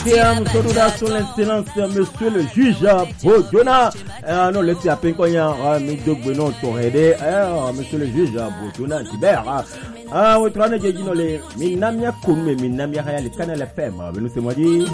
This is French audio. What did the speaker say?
Nous sommes sur l'excellence, monsieur le juge Bodona. Non, laissez à peine qu'on y a mis deux bonhommes pour aider. Monsieur le juge Bodona, Gilbert. Au train de dire, minamia comme minamia, le canal FM. Nous sommes dit.